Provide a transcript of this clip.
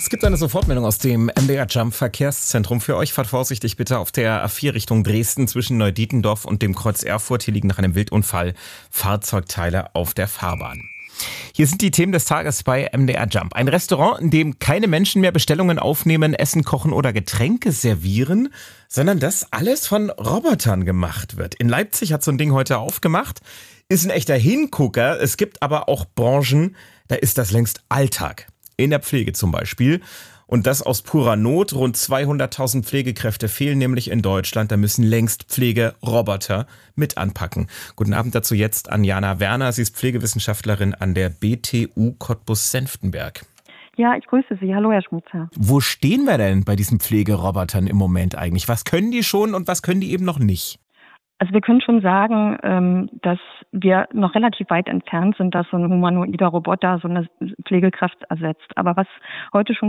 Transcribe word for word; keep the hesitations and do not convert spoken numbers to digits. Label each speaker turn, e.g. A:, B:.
A: Es gibt eine Sofortmeldung aus dem M D R Jump Verkehrszentrum für euch. Fahrt vorsichtig bitte auf der A vier Richtung Dresden zwischen Neudietendorf und dem Kreuz Erfurt. Hier liegen nach einem Wildunfall Fahrzeugteile auf der Fahrbahn. Hier sind die Themen des Tages bei M D R Jump. Ein Restaurant, in dem keine Menschen mehr Bestellungen aufnehmen, Essen kochen oder Getränke servieren, sondern das alles von Robotern gemacht wird. In Leipzig hat so ein Ding heute aufgemacht. Ist ein echter Hingucker. Es gibt aber auch Branchen, da ist das längst Alltag. In der Pflege zum Beispiel. Und das aus purer Not. Rund zweihunderttausend Pflegekräfte fehlen nämlich in Deutschland. Da müssen längst Pflegeroboter mit anpacken. Guten Abend dazu jetzt an Jana Werner. Sie ist Pflegewissenschaftlerin an der B T U Cottbus-Senftenberg.
B: Ja, ich grüße Sie. Hallo, Herr Schmutzer.
A: Wo stehen wir denn bei diesen Pflegerobotern im Moment eigentlich? Was können die schon und was können die eben noch nicht?
B: Also wir können schon sagen, dass wir noch relativ weit entfernt sind, dass so ein humanoider Roboter so eine Pflegekraft ersetzt. Aber was heute schon